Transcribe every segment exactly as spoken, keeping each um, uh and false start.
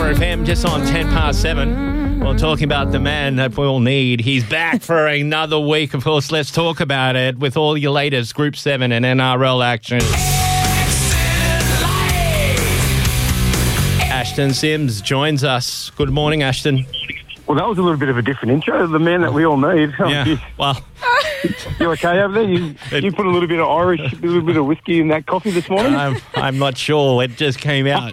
R F M, just on ten past seven. We're talking about the man that we all need. He's back for another week. Of course, let's talk about it with all your latest Group seven and N R L action. Ashton Sims joins us. Good morning, Ashton. Well, that was a little bit of a different intro. The man that we all need. Yeah, well... You okay over there? You, you put a little bit of Irish, a little bit of whiskey in that coffee this morning? I'm, I'm not sure. It just came out.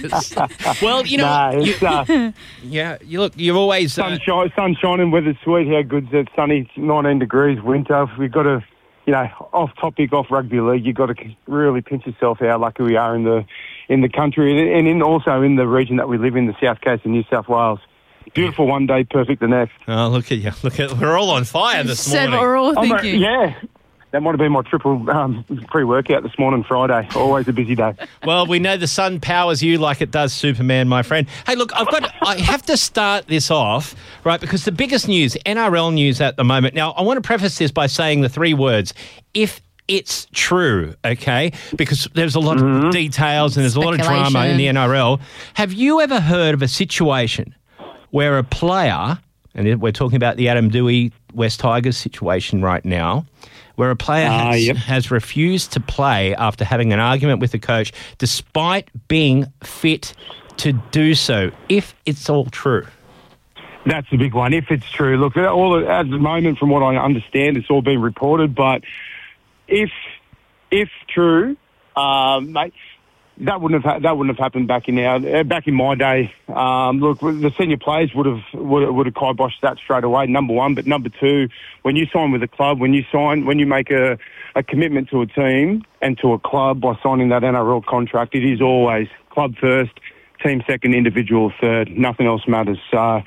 Well, you know... Nah, it's, you, uh, yeah, you look, you're always... Uh, sunshine, sun shining, weather's sweet. How good's it? Sunny, nineteen degrees, winter. We've got to, you know, off topic, off rugby league, you've got to really pinch yourself how lucky we are in the in the country and in also in the region that we live in, the south coast of New South Wales. Beautiful one day, perfect the next. Oh, look at you. Look at We're all on fire this Said morning. we're all I'm a- thinking. yeah. That might have been my triple um, pre-workout this morning, Friday. Always a busy day. Well, we know the sun powers you like it does Superman, my friend. Hey, look, I've got. I have to start this off, right, because the biggest news, N R L news at the moment. Now, I want to preface this by saying the three words, if it's true, okay? Because there's a lot Mm-hmm. of details and there's a lot of drama in the N R L. Have you ever heard of a situation where a player, and we're talking about the Adam Doueihi West Tigers situation right now, where a player Uh, has, yep. has refused to play after having an argument with the coach despite being fit to do so, if it's all true? That's the big one. If it's true, look, all at the moment, from what I understand, it's all been reported. But if if true, um, mate, that wouldn't have ha- that wouldn't have happened back in our uh, back in my day. Um, look, the senior players would have would, would have kiboshed that straight away. Number one, but number two, when you sign with a club, when you sign, when you make a, a commitment to a team and to a club by signing that N R L contract, it is always club first, team second, individual third. Nothing else matters. So.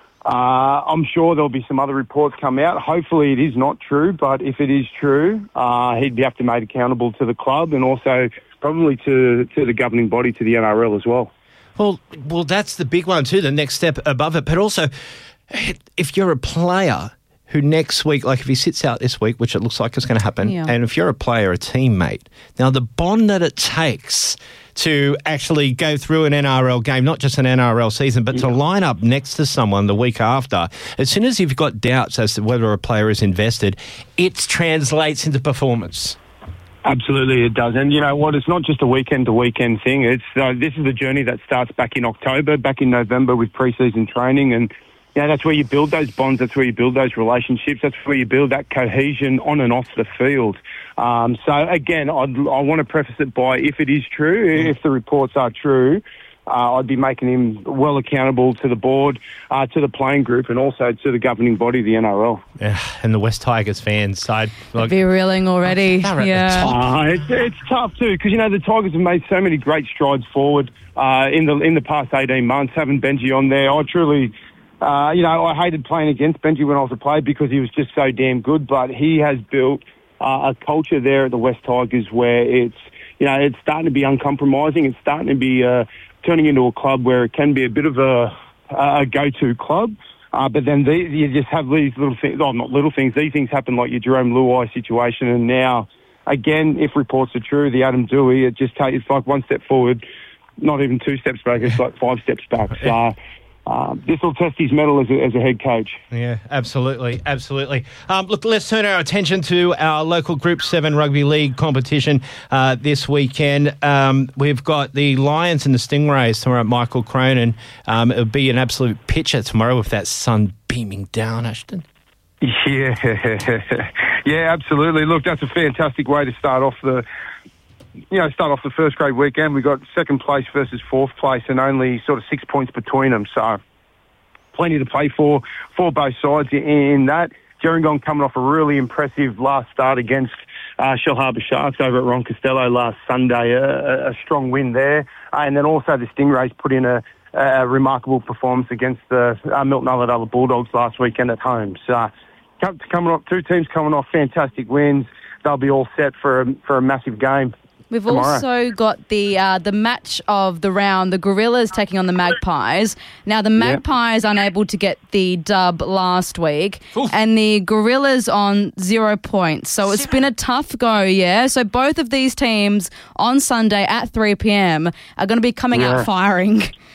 Uh, I'm sure there'll be some other reports come out. Hopefully it is not true, but if it is true, uh, he'd have to be made accountable to the club and also probably to, to the governing body, to the N R L as well. Well, well, that's the big one too, the next step above it. But also, if you're a player who next week, like if he sits out this week, which it looks like is going to happen, Yeah. and if you're a player, a teammate, now the bond that it takes to actually go through an N R L game, not just an N R L season, but to line up next to someone the week after, as soon as you've got doubts as to whether a player is invested, it translates into performance. Absolutely, it does. And you know what? It's not just a weekend-to-weekend thing. It's uh, this is a journey that starts back in October, back in November with pre-season training, and you know, that's where you build those bonds. That's where you build those relationships. That's where you build that cohesion on and off the field. Um, so again, I'd, I want to preface it by, if it is true, if the reports are true, uh, I'd be making him well accountable to the board, uh, to the playing group, and also to the governing body, the N R L. Yeah, and the West Tigers fans, I'd like, Be reeling already. They're at the Yeah. top. Uh, it's, it's tough too, because you know the Tigers have made so many great strides forward uh, in the in the past eighteen months. Having Benji on there, I truly, uh, you know, I hated playing against Benji when I was a player because he was just so damn good. But he has built uh, a culture there at the West Tigers where it's, you know, it's starting to be uncompromising. It's starting to be uh, turning into a club where it can be a bit of a, a go-to club. Uh, but then the, you just have these little things, oh, not little things, these things happen like your Jerome Luai situation. And now, again, if reports are true, the Adam Doueihi, it just takes, it's like one step forward, not even two steps back, it's like five steps back. So uh, this will test his mettle as a, as a head coach. Yeah, absolutely, absolutely. Um, look, let's turn our attention to our local Group seven Rugby League competition uh, this weekend. Um, we've got the Lions and the Stingrays tomorrow at Michael Cronin. Um, it'll be an absolute pitcher tomorrow with that sun beaming down, Ashton. Yeah, yeah, absolutely. Look, that's a fantastic way to start off the, you know, start off the first grade weekend. We got second place versus fourth place, and only sort of six points between them. So, plenty to play for for both sides in that. Gerringong coming off a really impressive last start against uh, Shellharbour Sharks over at Ron Costello last Sunday. A, a strong win there, uh, and then also the Stingrays put in a, a remarkable performance against the uh, Milton Ulladulla Bulldogs last weekend at home. So, coming off two teams coming off fantastic wins. They'll be all set for a, for a massive game. We've tomorrow. also got the uh, the match of the round, the Gorillas taking on the Magpies. Now, the Magpies unable to get the dub last week, Oof. and the Gorillas on zero points. So it's been a tough go, yeah? So both of these teams on Sunday at three p.m. are going to be coming Yeah. out firing.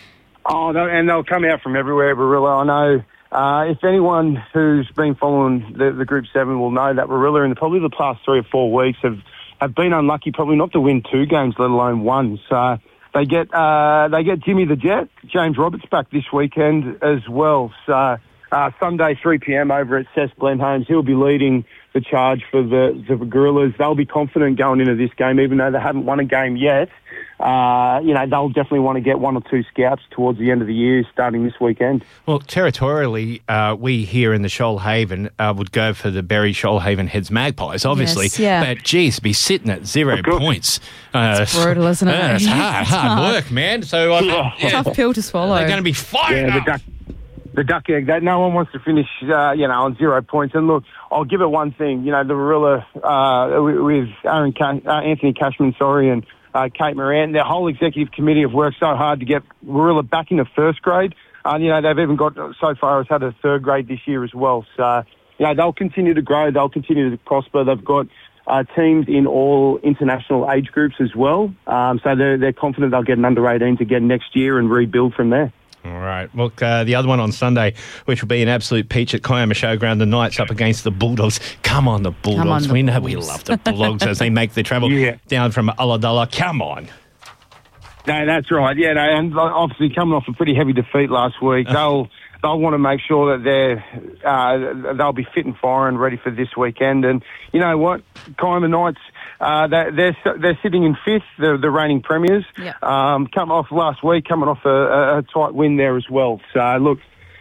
Oh, they'll- and they'll come out from everywhere, Barilla. I know. Uh, if anyone who's been following the, the Group seven will know that Barilla in probably the past three or four weeks have, have been unlucky probably not to win two games, let alone one. So they get uh, they get Jimmy the Jet, James Roberts back this weekend as well. So uh, Sunday, three p.m. over at Cess Blenheims, he'll be leading the charge for the, the Gorillas. They'll be confident going into this game, even though they haven't won a game yet. Uh, you know, they'll definitely want to get one or two scouts towards the end of the year, starting this weekend. Well, territorially, uh, we here in the Shoalhaven uh, would go for the Berry Shoalhaven Heads Magpies, obviously. Yes, yeah. But, geez, to be sitting at zero points. Uh, It's brutal, isn't it? Uh, it's hard, It's hard, hard. work, man. So, uh, Yeah. yeah, Tough pill to swallow. they're going to be fired Yeah, the up. duck, the duck egg. That no one wants to finish, uh, you know, on zero points. And look, I'll give it one thing. You know, the Barilla uh, with with Aaron Ca- uh, Anthony Cashman, sorry, and uh, Kate Moran, their whole executive committee have worked so hard to get Barilla back into first grade. Uh, you know, they've even got so far as had a third grade this year as well. So, you know, they'll continue to grow. They'll continue to prosper. They've got uh, teams in all international age groups as well. Um, so they're, they're confident they'll get an under eighteen to get next year and rebuild from there. All right. Look, uh, the other one on Sunday, which will be an absolute peach at Kiama Showground, the Knights up against the Bulldogs. Come on, the Bulldogs. on, the we know we Bulls. love the Bulldogs as they make the travel Yeah. down from Ulladulla. Come on. No, that's right. Yeah, no, and obviously coming off a pretty heavy defeat last week, they'll they'll want to make sure that they're uh, they'll be fit and firing, ready for this weekend. And you know what, Kiama Knights, uh, they're they're they're sitting in fifth, the the reigning premiers. Yeah. Um, come off last week, coming off a, a tight win there as well. So look.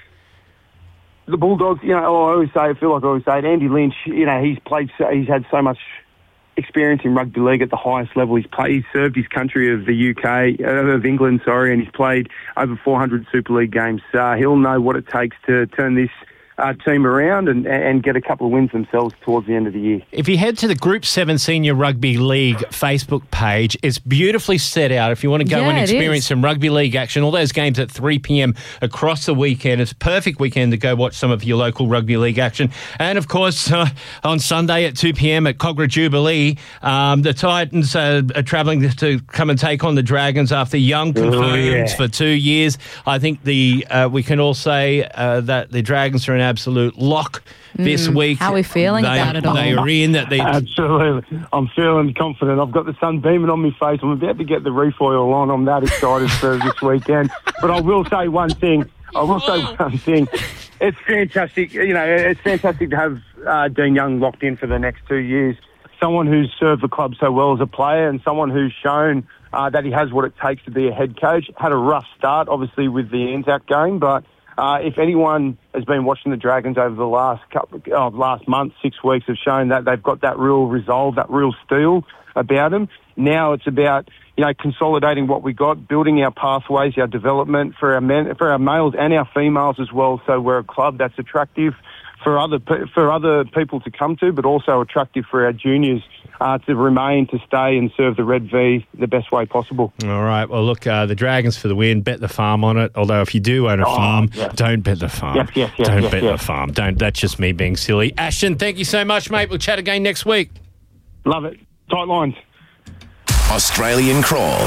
The Bulldogs, you know, I always say, I feel like I always say it, Andy Lynch, you know, he's played, so, he's had so much experience in rugby league at the highest level. He's played, he's served his country of the U K, uh, of England, sorry, and he's played over four hundred Super League games. Uh, he'll know what it takes to turn this uh, team around and, and get a couple of wins themselves towards the end of the year. If you head to the Group seven Senior Rugby League Facebook page, it's beautifully set out. If you want to go Yeah, and it experience is. some rugby league action, all those games at three p.m. across the weekend. It's a perfect weekend to go watch some of your local rugby league action. And, of course, uh, on Sunday at two p.m. at Cogra Jubilee, um, the Titans uh, are travelling to come and take on the Dragons after Young confirmed yeah. for two years. I think the uh, we can all say uh, that the Dragons are an absolute lock this week. how are we feeling they, about it all? They are in that they. Absolutely. I'm feeling confident. I've got the sun beaming on my face. I'm about to get the refoil on. I'm that excited for this weekend. But I will say one thing. I will say one thing. It's fantastic. You know, it's fantastic to have uh, Dean Young locked in for the next two years. Someone who's served the club so well as a player and someone who's shown uh, that he has what it takes to be a head coach. Had a rough start, obviously, with the Anzac game, but Uh, if anyone has been watching the Dragons over the last couple, uh, last month, six weeks, have shown that they've got that real resolve, that real steel about them. Now it's about, you know, consolidating what we got, building our pathways, our development for our men, for our males and our females as well. So we're a club that's attractive for other pe- for other people to come to, but also attractive for our juniors uh, to remain, to stay and serve the Red V the best way possible. All right. Well, look, uh, the Dragons for the win. Bet the farm on it. Although if you do own a Oh, farm, yes. don't bet the farm. Yes, yes, yes, don't yes, bet yes. the farm. Don't. That's just me being silly. Ashton, thank you so much, mate. We'll chat again next week. Love it. Tight lines. Australian Crawl.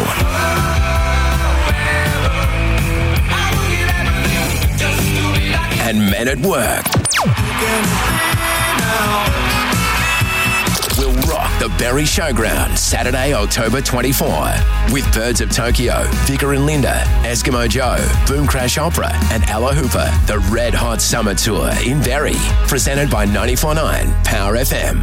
And Men at Work. We'll rock the Berry Showground Saturday, October twenty-fourth with Birds of Tokyo, Vicar and Linda, Eskimo Joe, Boom Crash Opera and Ella Hooper. The Red Hot Summer Tour in Berry. Presented by ninety-four point nine Power F M.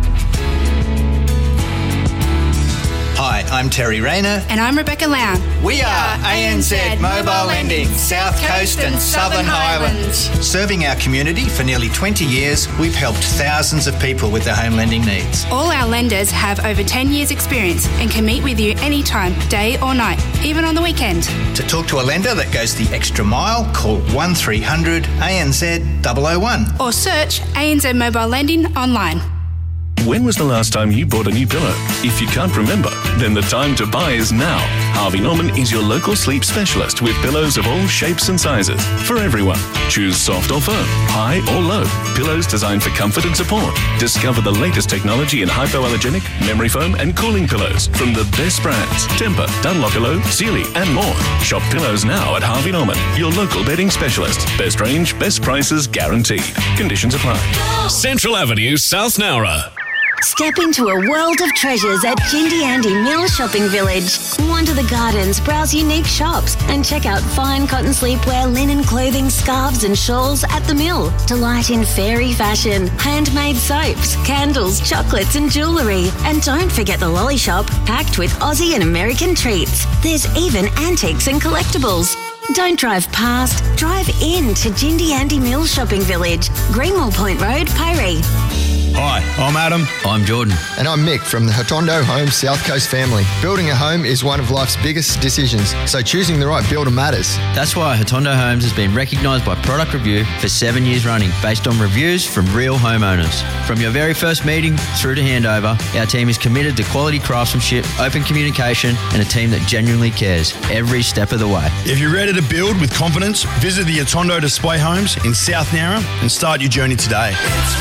Hi, I'm Terry Rayner. And I'm Rebecca Lown. We are A N Z Mobile Lending, South Coast and Southern Highlands. Serving our community for nearly twenty years, we've helped thousands of people with their home lending needs. All our lenders have over ten years experience and can meet with you anytime, day or night, even on the weekend. To talk to a lender that goes the extra mile, call one three hundred A N Z double oh one. Or search A N Z Mobile Lending online. When was the last time you bought a new pillow? If you can't remember, then the time to buy is now. Harvey Norman is your local sleep specialist with pillows of all shapes and sizes for everyone. Choose soft or firm, high or low. Pillows designed for comfort and support. Discover the latest technology in hypoallergenic, memory foam and cooling pillows from the best brands. Tempur, Dunlopillow, Sealy and more. Shop pillows now at Harvey Norman, your local bedding specialist. Best range, best prices guaranteed. Conditions apply. Central Avenue, South Nowra. Step into a world of treasures at Jindy Andy Mill Shopping Village. Wander the gardens, browse unique shops, and check out fine cotton sleepwear, linen clothing, scarves and shawls at the mill. Delight in fairy fashion, handmade soaps, candles, chocolates and jewellery. And don't forget the lolly shop, packed with Aussie and American treats. There's even antiques and collectibles. Don't drive past, drive in to Jindy Andy Mill Shopping Village, Greenwell Point Road, Piree. Hi, I'm Adam. I'm Jordan. And I'm Mick from the Hotondo Homes South Coast family. Building a home is one of life's biggest decisions, so choosing the right builder matters. That's why Hotondo Homes has been recognised by Product Review for seven years running, based on reviews from real homeowners. From your very first meeting through to handover, our team is committed to quality craftsmanship, open communication, and a team that genuinely cares every step of the way. If you're ready to build with confidence, visit the Hotondo Display Homes in South Nowra and start your journey today.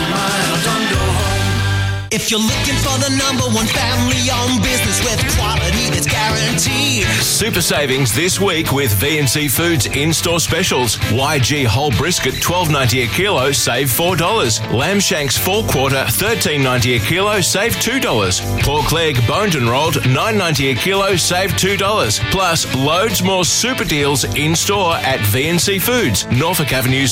If you're looking for the number one family-owned business with quality that's guaranteed. Super savings this week with V and C Foods in-store specials. Y G whole brisket twelve ninety a kilo, save four dollars. Lamb shanks four quarter thirteen ninety a kilo, save two dollars. Pork leg boned and rolled nine ninety a kilo, save two dollars. Plus loads more super deals in-store at V and C Foods, Norfolk Avenue